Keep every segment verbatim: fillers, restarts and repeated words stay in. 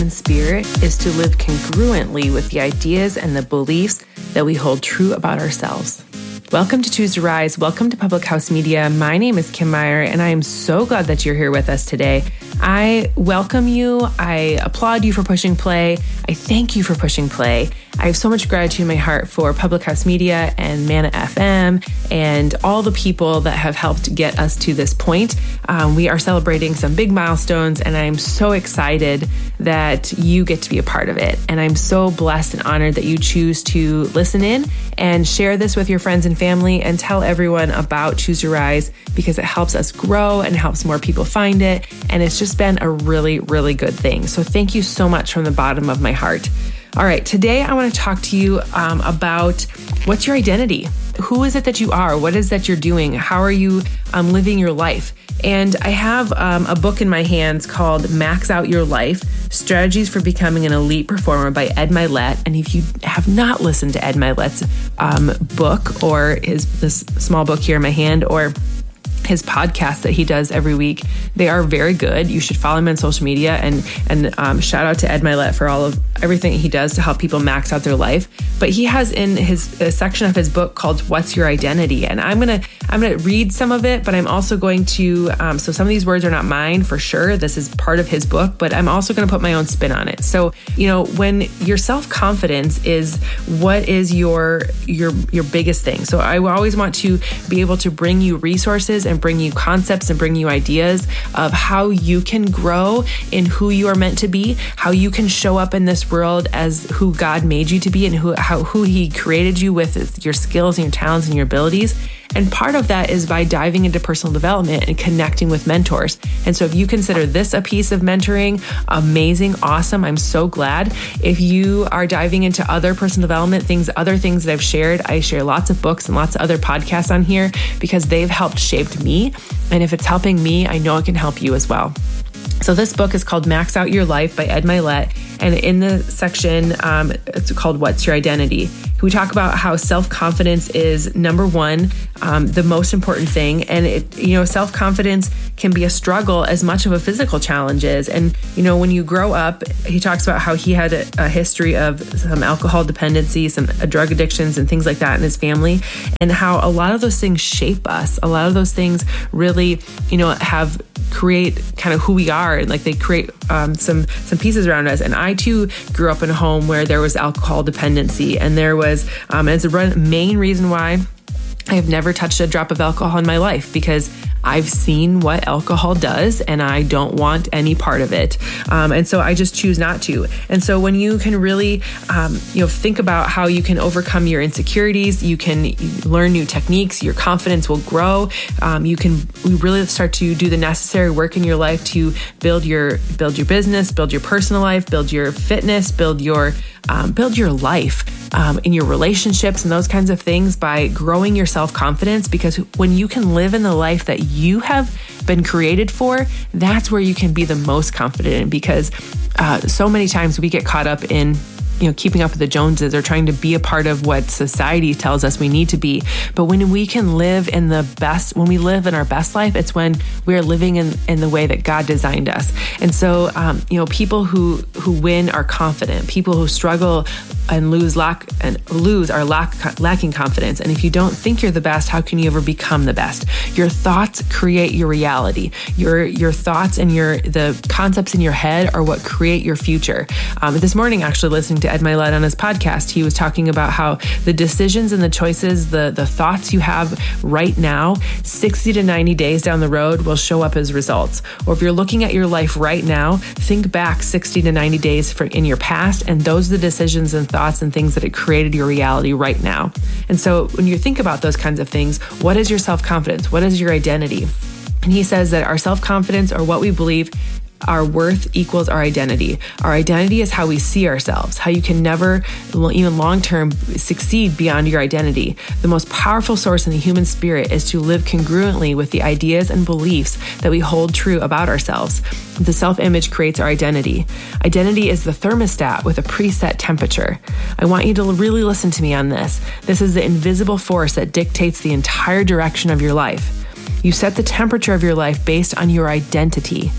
human spirit is to live congruently with the ideas and the beliefs that we hold true about ourselves. Welcome to Choose to Rise. Welcome to Public House Media. My name is Kim Meyer, and I am so glad that you're here with us today. I welcome you. I applaud you for pushing play. I thank you for pushing play. I have so much gratitude in my heart for Public House Media and Mana F M and all the people that have helped get us to this point. Um, we are celebrating some big milestones, and I'm so excited that you get to be a part of it. And I'm so blessed and honored that you choose to listen in and share this with your friends and family and tell everyone about Choose to Rise, because it helps us grow and helps more people find it. And it's just been a really, really good thing. So thank you so much from the bottom of my heart. All right, today I want to talk to you um, about what's your identity? Who is it that you are? What is that you're doing? How are you um, living your life? And I have um, a book in my hands called Max Out Your Life, Strategies for Becoming an Elite Performer by Ed Mylett. And if you have not listened to Ed Mylett's um, book, or his this small book here in my hand, or his podcast that he does every week, they are very good. You should follow him on social media, and and um, shout out to Ed Mylett for all of everything he does to help people max out their life. But he has in his a section of his book called "What's Your Identity?" And I'm gonna I'm gonna read some of it, but I'm also going to um, so some of these words are not mine for sure. This is part of his book, but I'm also going to put my own spin on it. So you know, when your self-confidence is what is your your your biggest thing. So I always want to be able to bring you resources and bring you concepts and bring you ideas of how you can grow in who you are meant to be, how you can show up in this world as who God made you to be, and who how who He created you with, your skills and your talents and your abilities. And part of that is by diving into personal development and connecting with mentors. And so if you consider this a piece of mentoring, amazing, awesome. I'm so glad. If you are diving into other personal development things, other things that I've shared, I share lots of books and lots of other podcasts on here because they've helped shape me. And if it's helping me, I know it can help you as well. So this book is called Max Out Your Life by Ed Mylett. And in the section, um, it's called What's Your Identity? We talk about how self-confidence is number one, um, the most important thing. And it, you know, self-confidence can be a struggle as much of a physical challenge is. And, you know, when you grow up, he talks about how he had a, a history of some alcohol dependency, some drug addictions and things like that in his family, and how a lot of those things shape us. A lot of those things really, you know, have create kind of who we are, and like they create um, some some pieces around us. And I too grew up in a home where there was alcohol dependency, and there was um, and it's the main reason why I have never touched a drop of alcohol in my life, because I've seen what alcohol does and I don't want any part of it. Um, and so I just choose not to. And so when you can really, um, you know, think about how you can overcome your insecurities, you can learn new techniques, your confidence will grow. Um, you can really start to do the necessary work in your life to build your, build your business, build your personal life, build your fitness, build your, um, build your life. Um, in your relationships and those kinds of things by growing your self-confidence, because when you can live in the life that you have been created for, that's where you can be the most confident in, because uh, so many times we get caught up in you know, keeping up with the Joneses or trying to be a part of what society tells us we need to be. But when we can live in the best, when we live in our best life, it's when we're living in, in the way that God designed us. And so, um, you know, people who, who win are confident. People who struggle and lose lack and lose are lack, lacking confidence. And if you don't think you're the best, how can you ever become the best? Your thoughts create your reality. Your, your thoughts and your, the concepts in your head are what create your future. Um, this morning, actually listening to Ed Mylett on his podcast, he was talking about how the decisions and the choices, the, the thoughts you have right now, sixty to ninety days down the road will show up as results. Or if you're looking at your life right now, think back sixty to ninety days for, in your past, and those are the decisions and thoughts and things that have created your reality right now. And so when you think about those kinds of things, what is your self-confidence? What is your identity? And he says that our self-confidence, or what we believe our worth, equals our identity. Our identity is how we see ourselves, how you can never, even long-term, succeed beyond your identity. The most powerful source in the human spirit is to live congruently with the ideas and beliefs that we hold true about ourselves. The self-image creates our identity. Identity is the thermostat with a preset temperature. I want you to really listen to me on this. This is the invisible force that dictates the entire direction of your life. You set the temperature of your life based on your identity.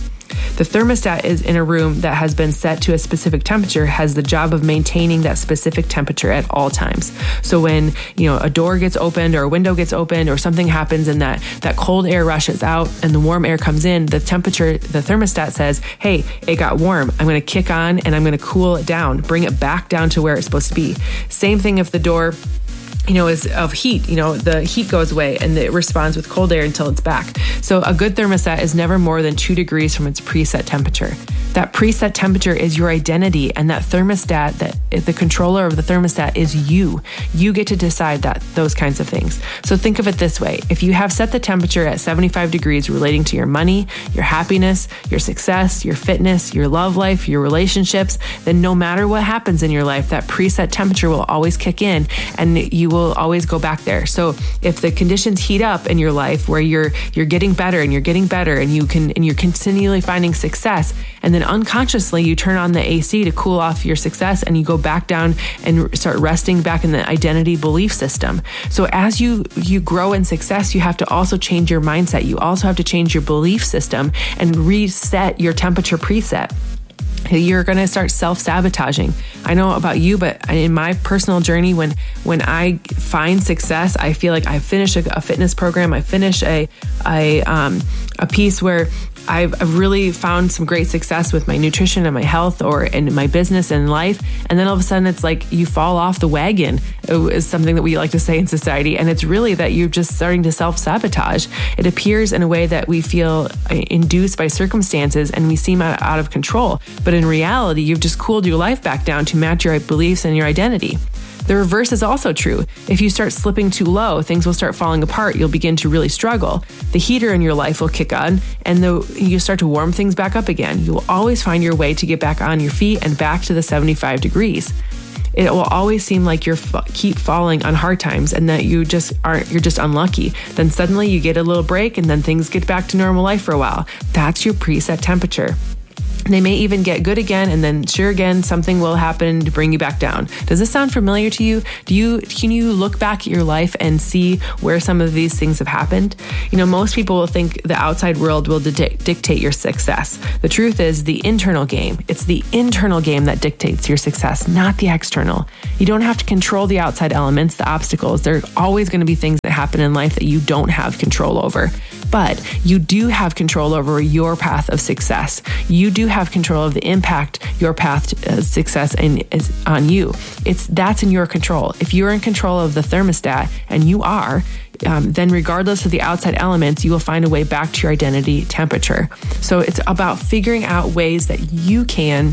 The thermostat is in a room that has been set to a specific temperature, has the job of maintaining that specific temperature at all times. So when, you know, a door gets opened or a window gets opened or something happens and that, that cold air rushes out and the warm air comes in, the temperature, the thermostat says, hey, it got warm. I'm going to kick on and I'm going to cool it down, bring it back down to where it's supposed to be. Same thing if the door, you know, is of heat, you know, the heat goes away and it responds with cold air until it's back. So a good thermostat is never more than two degrees from its preset temperature. That preset temperature is your identity, and that thermostat, that the controller of the thermostat is you. You get to decide that, those kinds of things. So think of it this way. If you have set the temperature at seventy-five degrees relating to your money, your happiness, your success, your fitness, your love life, your relationships, then no matter what happens in your life, that preset temperature will always kick in and you will always go back there. So if the conditions heat up in your life where you're you're getting better and you're getting better and you can and you're continually finding success, and then unconsciously you turn on the A C to cool off your success and you go back down and start resting back in the identity belief system. So as you you grow in success, you have to also change your mindset. You also have to change your belief system and reset your temperature preset. You're going to start self-sabotaging. I know about you, but in my personal journey, when when I find success, I feel like I finish a, a fitness program, I finish a a um, a piece where I've, I've really found some great success with my nutrition and my health or in my business and life. And then all of a sudden it's like you fall off the wagon is something that we like to say in society. And it's really that you're just starting to self-sabotage. It appears in a way that we feel induced by circumstances and we seem out, out of control. But in reality, you've just cooled your life back down to match your beliefs and your identity. The reverse is also true. If you start slipping too low, things will start falling apart. You'll begin to really struggle. The heater in your life will kick on and the, you start to warm things back up again. You will always find your way to get back on your feet and back to the seventy-five degrees. It will always seem like you're f- keep falling on hard times and that you just aren't, you're just unlucky. Then suddenly you get a little break and then things get back to normal life for a while. That's your preset temperature. They may even get good again, and then sure again, something will happen to bring you back down. Does this sound familiar to you? Do you can you look back at your life and see where some of these things have happened? You know, most people will think the outside world will di- dictate your success. The truth is the internal game. It's the internal game that dictates your success, not the external. You don't have to control the outside elements, the obstacles. There are always going to be things that happen in life that you don't have control over. But you do have control over your path of success. You do have control of the impact your path to success and is on you. It's that's in your control. If you're in control of the thermostat, and you are, um, then regardless of the outside elements, you will find a way back to your identity temperature. So it's about figuring out ways that you can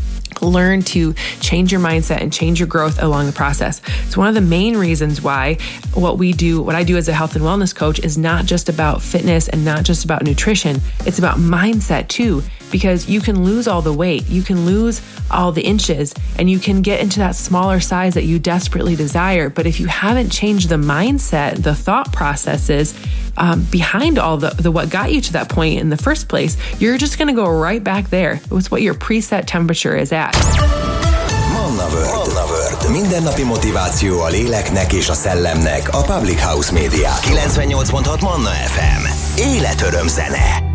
learn to change your mindset and change your growth along the process. It's one of the main reasons why what we do, what I do as a health and wellness coach is not just about fitness and not just about nutrition. It's about mindset too, because you can lose all the weight, you can lose all the inches, and you can get into that smaller size that you desperately desire. But if you haven't changed the mindset, the thought processes um, behind all the, the what got you to that point in the first place, you're just going to go right back there. It's what your preset temperature is at. Manna World. Manna World. Mindennapi motiváció a léleknek és a szellemnek a Public House Media. kilencvennyolc pont hat Manna ef em. Életöröm zene.